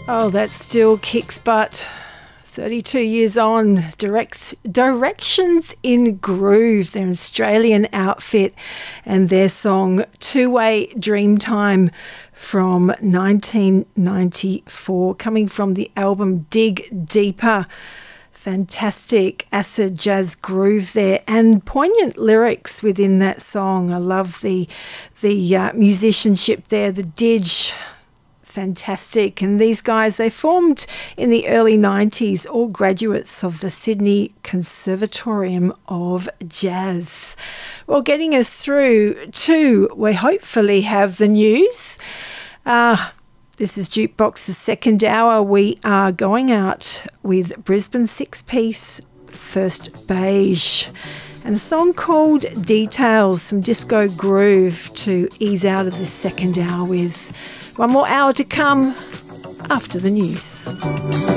Oh, that still kicks butt. 32 years on, Directions in Groove, their Australian outfit, and their song Two-Way Dreamtime from 1994, coming from the album Dig Deeper. Fantastic acid jazz groove there and poignant lyrics within that song. I love the musicianship there, the didge. Fantastic. And these guys, they formed in the early 90s, all graduates of the Sydney Conservatorium of Jazz. Well, getting us through to, we hopefully have the news. This is Jukebox's second hour. We are going out with Brisbane six-piece First Beige and a song called Details, some disco groove to ease out of this second hour with. One more hour to come after the news.